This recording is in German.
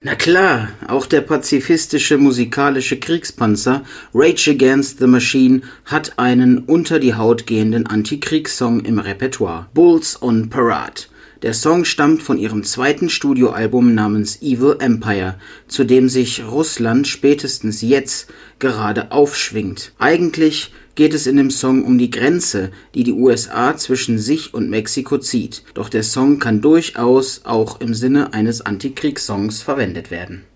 Na klar, auch der pazifistische musikalische Kriegspanzer Rage Against the Machine hat einen unter die Haut gehenden Antikriegssong im Repertoire: Bulls on Parade. Der Song stammt von ihrem zweiten Studioalbum namens Evil Empire, zu dem sich Russland spätestens jetzt gerade aufschwingt. Eigentlich geht es in dem Song um die Grenze, die USA zwischen sich und Mexiko zieht. Doch der Song kann durchaus auch im Sinne eines Antikriegssongs verwendet werden.